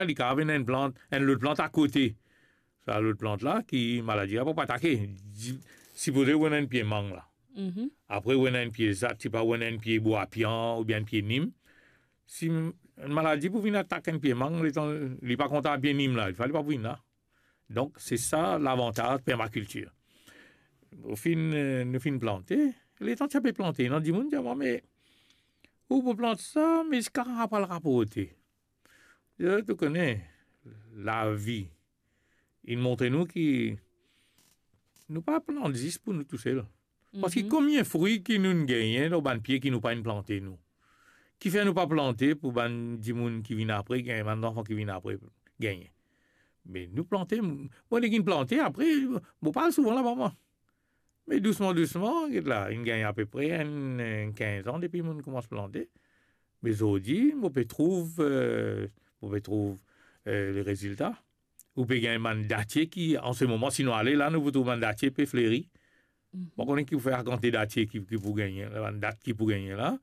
il y a une plante, une autre plante à côté. Ça, l'autre plante là, qui maladie, elle peut pas attaquer. Supposez qu'on a un pied mangue là. Après, on a un pied ça, tu pas, on a un pied bois pian ou bien un pied nîmes. Si une maladie pour venir attaquer un pied mangue, il n'est pas content un pied nîmes là. Il fallait pas venir là. Donc, c'est ça l'avantage de permaculture. Au fin, nous finissons planter. Les temps, tu peux planter. On dit, mais où pour planter ça, mais ce qu'on n'a pas le rapporter. Tu connais la vie. Il montre nous qui nous pas planter juste pour nous tout seuls. Parce que combien de fruits qui nous gagnent dans ban pied qui nous pas planter nous. Qui fait nous pas planter pour ban di moun qui viennent après, gagne ban enfants qui viennent après gagner. Mais nous planter, moi les qui planter après, on parle souvent là moi. Mais doucement là, il gagne à peu près 15 ans depuis qu'on commence à planter. Mais aujourd'hui, on peut trouver les résultats. Ou peut gagner un dattier qui, en ce moment, sinon aller là, nous trouvons un dattier peut fleurir. Bon, on est qui fait raconter dattier qui pour gagner, un date qui pour gagner là,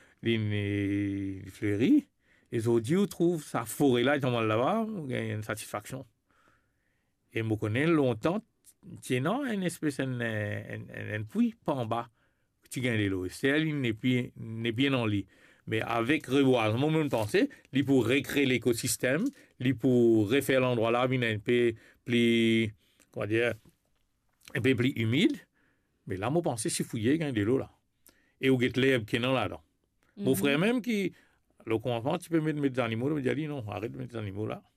il fleurit. Et aujourd'hui, on trouve sa forêt là, là-bas, on gagne une satisfaction. Et on connaît longtemps, tiens, une espèce un puits pas en bas, tu gagnes de l'eau. C'est elle n'est bien en lit. Mais avec reboisement, même pensée, il pour recréer l'écosystème, il pour refaire l'endroit là, il est un peu plus, un peu plus humide. Mais là, moi, pensais, c'est fouillé, gagne de l'eau là. Et où est l'herbe qui est là-dedans. Mon frère même qui, le commencement, tu peux mettre des animaux, il me dit, non, arrête de mettre des animaux là.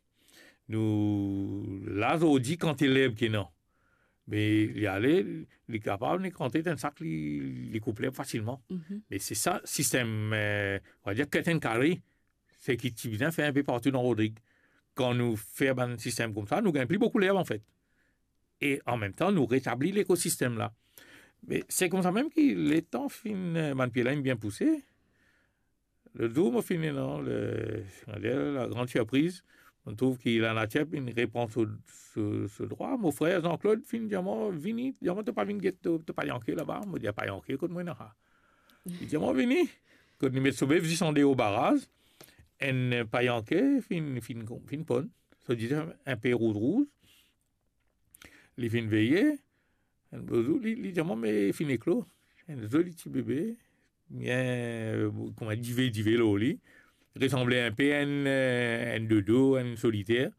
Nous, là, on dit quand il l'herbe qui est non. Mais il est capable de cranter un sac, il coupe l'herbe facilement. Mais c'est ça, système, on va dire, curtain carré, c'est qui vient faire un peu partout dans Rodrigue. Quand nous faisons un système comme ça, nous gagnons plus beaucoup l'herbe en fait. Et en même temps, nous rétablissons l'écosystème là. Mais c'est comme ça même que les temps finissent, man pied là, bien poussé. Le dos m'a fini, non, la grande surprise. On trouve qu'il a une réponse au droit. Mon frère Jean-Claude fin diamant vini, diamant t'as pas vini t'as pas yanké là-bas, me dit pas yanké comme moi là. Il dit moi vini, quand nous met sauvé visi sondé au barrage, en pas yanké fin pon, ça disait un peu rouge. Les fin veillé, un beau il dit moi mais fin éclos, un joli petit bébé, bien comment divé là au lit. Ressemblait un peu à un dodo, un solitaire.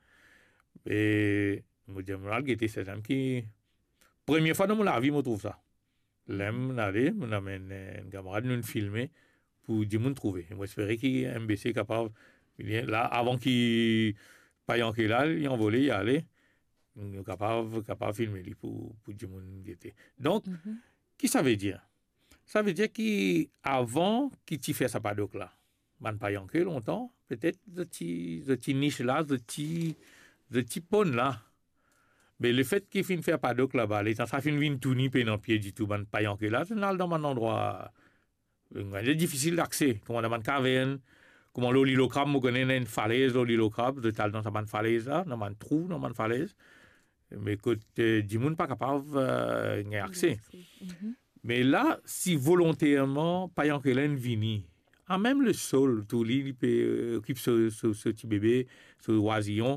Et je me dis, qui était cet homme qui, première fois dans ma vie, je trouve ça. L'aime, d'aller, on amène un camarade, nous filmer pour dire, me trouver. Moi, j'espérais qu'il y ait un BC capable, là, avant qu'il, pas yanké là, il envolé, il allait, capable de filmer pour dire, mon était. Donc, qui ça veut dire? Ça veut dire qu'avant qu'il t'y fait sa padoc là, man pas yanké longtemps, peut-être de petit niche là, de petit pont là. Mais le fait qu'il finit faire padoc là-bas, les temps ça finit vinn tout ni dans pied du tout, man pas yanké là, c'est là dans un endroit difficile d'accès, comme dans une caverne, comme l'olilocrabe, on connaît une falaise, l'olilocrabe, de tal dans une falaise là, dans un trou, dans une falaise. Mais côté du monde pas capable d'y accès. Mais là, si volontairement, pas yanké là, vini. Ah, même le sol, tout il peut occuper ce petit bébé, ce oisillon,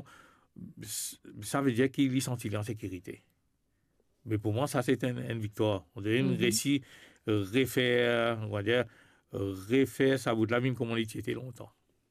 ça veut dire qu'il est senti en sécurité. Mais pour moi, ça, c'est une victoire. On dirait une récit refaire, on va dire, refaire sa bout de la vie comme on l'était longtemps.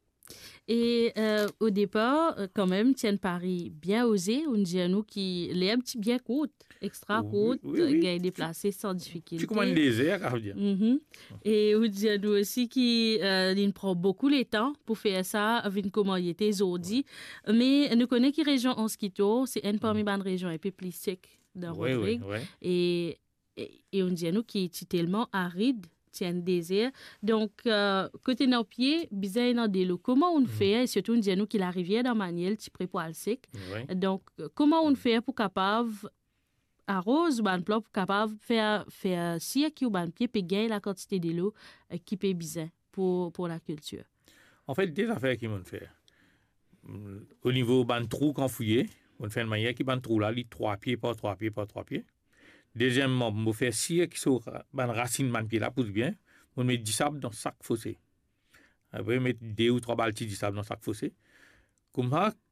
Et au départ, quand même, tiens Paris bien osé, on dit à nous qui les un petit bien courte, extra courte, gagne déplacé sans difficulté. C'est comme un désert, à dire. Et on dit à nous aussi qui il prend beaucoup le temps pour faire ça, avec comment il était aujourd'hui. Mais nous connaissons qui région en skito, c'est une parmi les régions un peu plus sec dans Rodrigue. Et on dit à nous qui est tellement aride. Tient désir. Donc, côté nos pieds, bizarre dans des lots. Comment on fait, et surtout, on dit à nous qu'il arrive dans Maniel, tu prépares le sec. Donc, comment on fait pour capable arrose ban plan pour capable faire si qui ou ban pied peut gagner la quantité de l'eau qui peut bizarre pour la culture. En fait, des affaires qui m'ont fait. Au niveau ban trou qu'on fouillé, on fait une manière qui ban trou là, les 3 pieds par 3 pieds par 3 pieds. Deuxièmement, on fait cire qui sont ban racine ban pied là pousse bien, on met du sable dans sac fossé. Après mettre 2 ou 3 balles de sable dans sac fossé. Comme ça,